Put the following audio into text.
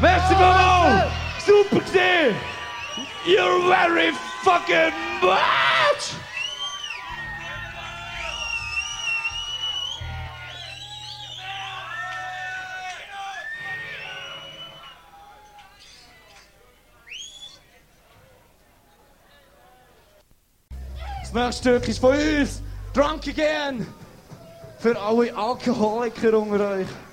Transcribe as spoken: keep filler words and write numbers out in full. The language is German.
Merci mal! Super gesehen! You're very fucking much! Das nächste Stück ist von uns. Drunk Again. Für alle Alkoholiker unter euch.